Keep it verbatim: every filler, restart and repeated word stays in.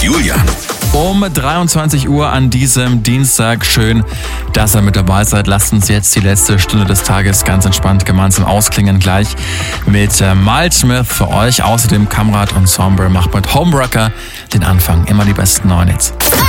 Julian. Um dreiundzwanzig Uhr an diesem Dienstag. Schön, dass ihr mit dabei seid. Lasst uns jetzt die letzte Stunde des Tages ganz entspannt gemeinsam ausklingen. Gleich mit äh, Miles Smith für euch. Außerdem Kamrat Ensemble macht mit Homewrecker den Anfang. Immer die besten neuen Hits.